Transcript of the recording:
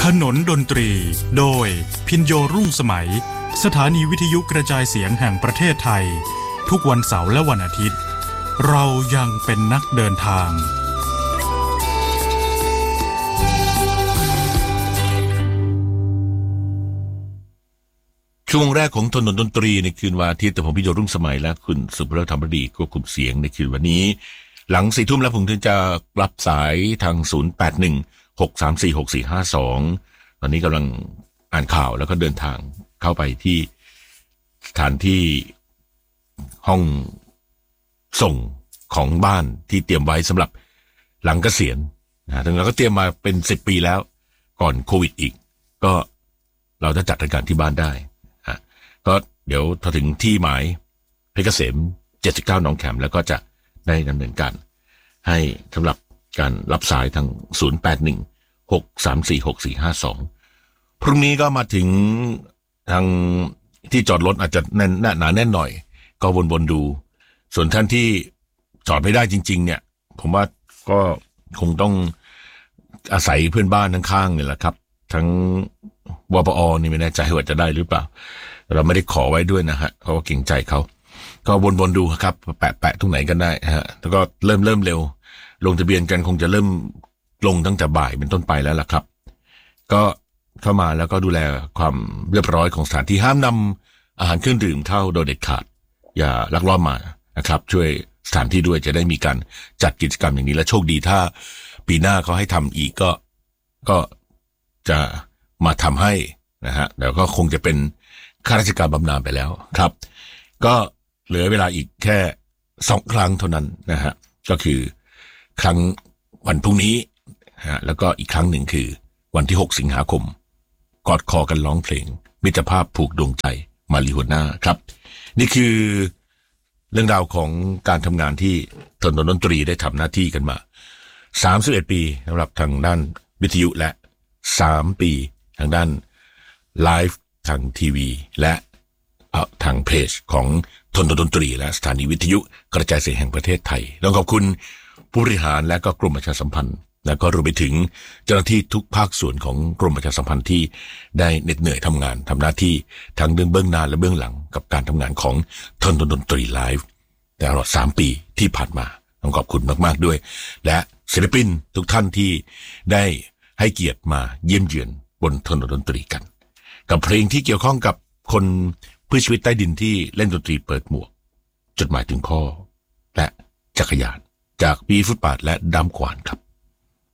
ถนนดนตรีโดยพินโยรุ่งสมัยสถานีวิทยุกระจายเสียงแห่งประเทศไทยทุกวันเสาร์และวันอาทิตย์เรายังเป็นนักเดินทางช่วงแรกของถนนดนตรีในคืนวันอาทิตย์แต่ผมพิโยรุ่งสมัยและคุณสุภเลิศธรรมดีควบคุมเสียงในคืนวันนี้หลัง 4 ทุ่มแล้วผมถึงจะรับสายทาง0816346452ตอนนี้กำลังอ่านข่าวแล้วก็เดินทางเข้าไปที่สถานที่ห้องส่งของบ้านที่เตรียมไว้สำหรับหลังเกษียณนะถึงเราก็เตรียมมาเป็น10 ปีแล้วก่อนโควิดอีกก็เราจะจัดรายการที่บ้านได้ก็เดี๋ยวพอถึงที่หมายเพชรเกษม79หนองแขมแล้วก็จะได้ดำเนินการให้สำหรับการรับสายทาง0816346452พรุ่งนี้ก็มาถึงทางที่จอดรถอาจจะแน่นหนาแน่นหน่อยก็วนๆดูส่วนท่านที่จอดไม่ได้จริงๆเนี่ยผมว่าก็คงต้องอาศัยเพื่อนบ้านข้างๆเนี่ยแหละครับทั้งวปอนี่ไม่แน่ใจว่าจะได้หรือเปล่าเราไม่ได้ขอไว้ด้วยนะฮะเพราะว่าเกรงใจเขาก็วนๆดูครับแปะตรงไหนกันได้ฮะแล้วก็เริ่มเร็วลงทะเบียนกันคงจะเริ่มลงตั้งแต่บ่ายเป็นต้นไปแล้วล่ะครับก็เข้ามาแล้วก็ดูแลความเรียบร้อยของสถานที่ห้ามนำอาหารเครื่องดื่มเข้าโดยเด็ดขาดอย่าลักลอบมานะครับช่วยสถานที่ด้วยจะได้มีการจัดกิจกรรมอย่างนี้และโชคดีถ้าปีหน้าเขาให้ทำอีกก็จะมาทำให้นะฮะแล้วก็คงจะเป็นข้าราชการบำนาญไปแล้วครับก็เหลือเวลาอีกแค่2 ครั้งเท่านั้นนะฮะก็คือครั้งวันพรุ่งนี้ฮะแล้วก็อีกครั้งหนึ่งคือวันที่6 สิงหาคมกอดคอกันร้องเพลงมิตรภาพผูกดวงใจมาริโฮน่าครับนี่คือเรื่องราวของการทำงานที่ถนนดนตรีได้ทำหน้าที่กันมา31 ปีสำหรับทางด้านวิทยุและ3 ปีทางด้านไลฟ์ทางทีวีและทางเพจของถนนดนตรีและสถานีวิทยุกระจายเสียงแห่งประเทศไทยต้องขอบคุณผู้บริหารและก็กรมประชาสัมพันธ์และก็รวมไปถึงเจ้าหน้าที่ทุกภาคส่วนของกรมประชาสัมพันธ์ที่ได้เหน็ดเหนื่อยทำงานทำหน้าที่ทั้งเบื้องหน้าและเบื้องหลังกับการทำงานของถนนดนตรีไลฟ์ตลอด3 ปีที่ผ่านมาต้องขอบคุณมากๆด้วยและศิลปินทุกท่านที่ได้ให้เกียรติมาเยี่ยมเยือนบนถนนดนตรีกันกับเพลงที่เกี่ยวข้องกับคนเพื่อชีวิตใต้ดินที่เล่นดนตรีเปิดหมวกจดหมายถึงพ่อและจักรยานจากปีฟุตบาทและดำขวานครับ